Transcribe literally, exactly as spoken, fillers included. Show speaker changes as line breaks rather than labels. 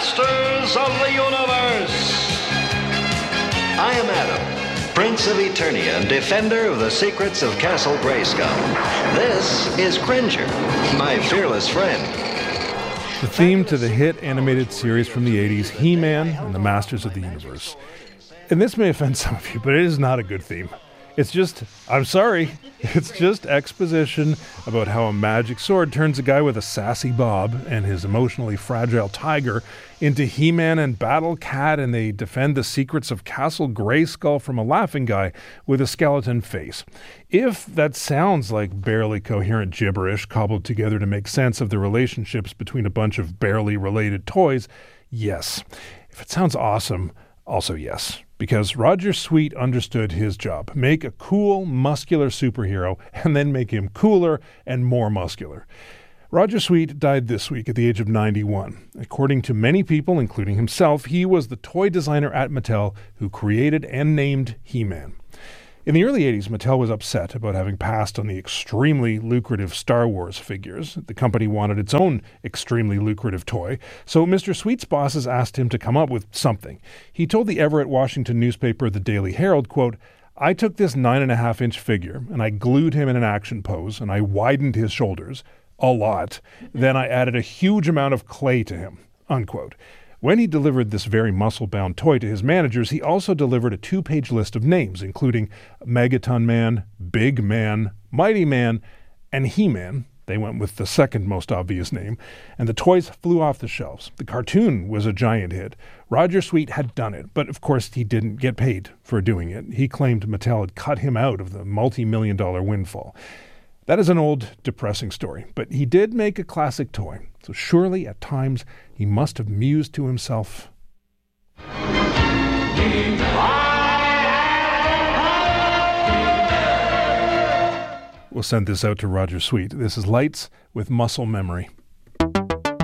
Masters of the Universe. I am Adam, Prince of Eternia and defender of the secrets of Castle Grayskull. This is Cringer, my fearless friend.
The theme to the hit animated series from the eighties, He-Man and the Masters of the Universe. And this may offend some of you, but it is not a good theme. It's just, I'm sorry, it's just exposition about how a magic sword turns a guy with a sassy bob and his emotionally fragile tiger into He-Man and Battle Cat, and they defend the secrets of Castle Grayskull from a laughing guy with a skeleton face. If that sounds like barely coherent gibberish cobbled together to make sense of the relationships between a bunch of barely related toys, yes. If it sounds awesome, also yes. Because Roger Sweet understood his job. Make a cool, muscular superhero, and then make him cooler and more muscular. Roger Sweet died this week at the age of ninety-one. According to many people, including himself, he was the toy designer at Mattel who created and named He-Man. In the early eighties, Mattel was upset about having passed on the extremely lucrative Star Wars figures. The company wanted its own extremely lucrative toy, so Mister Sweet's bosses asked him to come up with something. He told the Everett, Washington newspaper, The Daily Herald, quote, "I took this nine and a half inch figure and I glued him in an action pose and I widened his shoulders a lot. Then I added a huge amount of clay to him," unquote. When he delivered this very muscle-bound toy to his managers, he also delivered a two-page list of names, including Megaton Man, Big Man, Mighty Man, and He-Man. They went with the second most obvious name, and the toys flew off the shelves. The cartoon was a giant hit. Roger Sweet had done it, but of course he didn't get paid for doing it. He claimed Mattel had cut him out of the multi-million dollar windfall. That is an old, depressing story, but he did make a classic toy, so surely at times he must have mused to himself. We'll send this out to Roger Sweet. This is Lights with Muscle Memory.